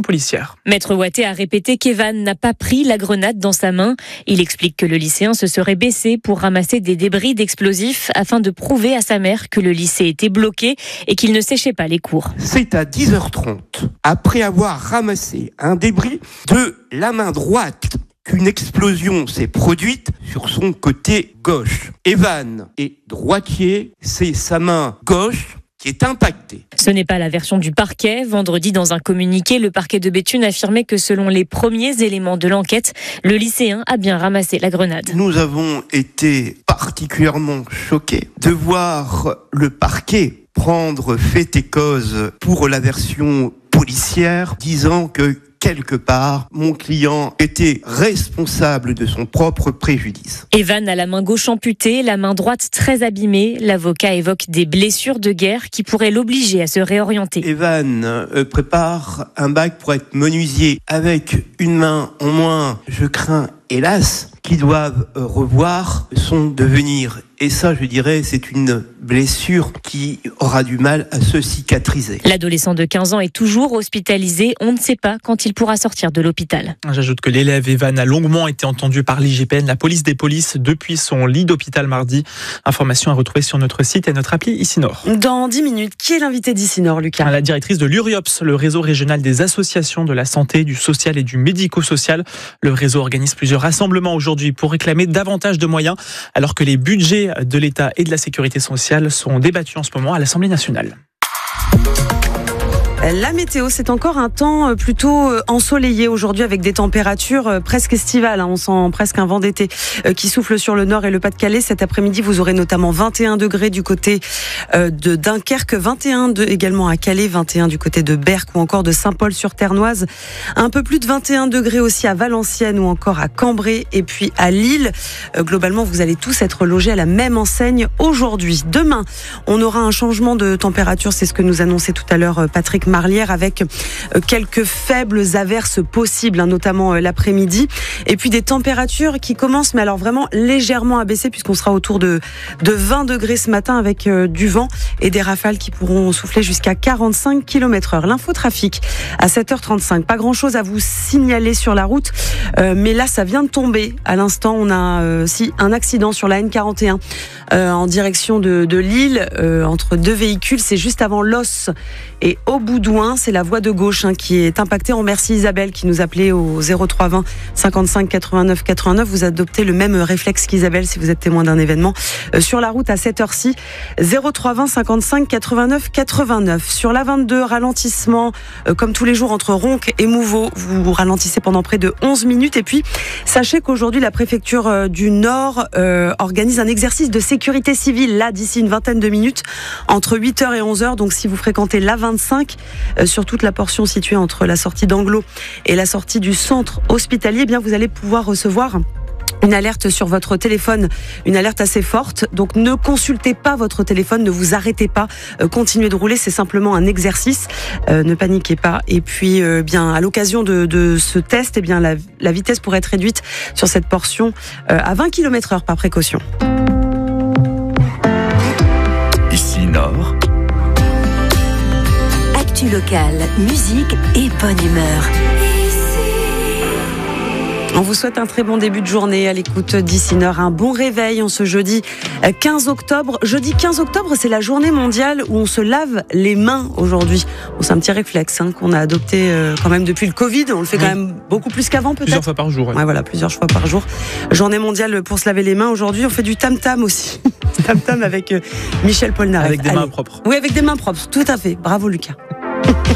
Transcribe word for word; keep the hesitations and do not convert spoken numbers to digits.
policière. Maître Ouatté a répété qu'Evan n'a pas pris la grenade dans sa main. Il explique que le lycéen se serait baissé pour ramasser des débris d'explosifs afin de prouver à sa mère que le lycée était bloqué et qu'il ne séchait pas les cours. C'est à dix heures trente, après avoir ramassé un débris de la main droite, qu'une explosion s'est produite sur son côté gauche. Evan est droitier, c'est sa main gauche qui est impactée. Ce n'est pas la version du parquet. Vendredi, dans un communiqué, le parquet de Béthune affirmait que selon les premiers éléments de l'enquête, le lycéen a bien ramassé la grenade. Nous avons été particulièrement choqués de voir le parquet prendre fait et cause pour la version policière, disant que quelque part, mon client était responsable de son propre préjudice. Evan a la main gauche amputée, la main droite très abîmée. L'avocat évoque des blessures de guerre qui pourraient l'obliger à se réorienter. Evan euh, prépare un bac pour être menuisier avec une main en moins. Je crains, hélas, qu'ils doivent euh, revoir son devenir. Et ça, je dirais, c'est une blessure qui aura du mal à se cicatriser. L'adolescent de quinze ans est toujours hospitalisé. On ne sait pas quand il pourra sortir de l'hôpital. J'ajoute que l'élève Evan a longuement été entendu par l'I G P N, la police des polices, depuis son lit d'hôpital mardi. Information à retrouver sur notre site et notre appli Ici Nord. Dans dix minutes, qui est l'invité d'Ici Nord, Lucas ? La directrice de l'URIOPS, le réseau régional des associations de la santé, du social et du médico-social. Le réseau organise plusieurs rassemblements aujourd'hui pour réclamer davantage de moyens, alors que les budgets de l'État et de la sécurité sociale sont débattus en ce moment à l'Assemblée nationale. La météo, c'est encore un temps plutôt ensoleillé aujourd'hui avec des températures presque estivales. On sent presque un vent d'été qui souffle sur le nord et le Pas-de-Calais. Cet après-midi, vous aurez notamment vingt et un degrés du côté de Dunkerque, vingt et un également à Calais, vingt et un du côté de Berck ou encore de Saint-Paul-sur-Ternoise. Un peu plus de vingt et un degrés aussi à Valenciennes ou encore à Cambrai et puis à Lille. Globalement, vous allez tous être logés à la même enseigne aujourd'hui. Demain, on aura un changement de température. C'est ce que nous annonçait tout à l'heure Patrick Marlière, avec quelques faibles averses possibles, hein, notamment l'après-midi. Et puis des températures qui commencent, mais alors vraiment légèrement à baisser, puisqu'on sera autour de, de vingt degrés ce matin avec euh, du vent et des rafales qui pourront souffler jusqu'à quarante-cinq kilomètres heure. L'infotrafic à sept heures trente-cinq. Pas grand-chose à vous signaler sur la route, euh, mais là, ça vient de tomber. À l'instant, on a euh, si, un accident sur la N quarante et un euh, en direction de, de Lille, euh, entre deux véhicules. C'est juste avant Los et Auboudouin. C'est la voie de gauche hein, qui est impactée. On remercie Isabelle qui nous appelait au zéro trois vingt cinquante-cinq quatre-vingt-neuf quatre-vingt-neuf. Vous adoptez le même réflexe qu'Isabelle si vous êtes témoin d'un événement. Euh, sur la route à cette heure-ci, zéro trois vingt cinquante-cinq quatre-vingt-neuf quatre-vingt-neuf. Sur la vingt-deux, ralentissement euh, comme tous les jours entre Ronques et Mouveau. Vous ralentissez pendant près de onze minutes. Et puis, sachez qu'aujourd'hui, la préfecture euh, du Nord euh, organise un exercice de sécurité civile, là, d'ici une vingtaine de minutes, entre huit heures et onze heures. Donc, si vous fréquentez l'A vingt-cinq, euh, sur toute la portion située entre la sortie d'Anglo et la sortie du centre hospitalier, eh bien, vous allez pouvoir recevoir une alerte sur votre téléphone, une alerte assez forte. Donc ne consultez pas votre téléphone, ne vous arrêtez pas, euh, continuez de rouler, c'est simplement un exercice. Euh, ne paniquez pas. Et puis, euh, bien, à l'occasion de, de ce test, eh bien, la, la vitesse pourrait être réduite sur cette portion euh, à vingt kilomètres heure par précaution. Ici Nord. Actu locale, musique et bonne humeur. On vous souhaite un très bon début de journée à l'écoute d'Ici Nord. Un bon réveil en ce jeudi quinze octobre. Jeudi quinze octobre, c'est la journée mondiale où on se lave les mains aujourd'hui. Bon, c'est un petit réflexe hein, qu'on a adopté euh, quand même depuis le Covid. On le fait oui. quand même beaucoup plus qu'avant peut-être. Plusieurs fois par jour. Ouais. Ouais, voilà, plusieurs fois par jour. Journée mondiale pour se laver les mains. Aujourd'hui, on fait du tam-tam aussi. Tam-tam avec euh, Michel Polnareff. Avec des Allez. mains propres. Oui, avec des mains propres, tout à fait. Bravo Lucas.